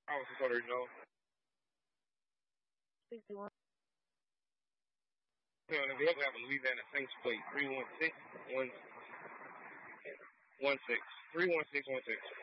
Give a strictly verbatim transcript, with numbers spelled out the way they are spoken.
Officer Soto, you know. sixty-one. The vehicle have a Louisiana Saints plate, three one six one one six. three one six one six.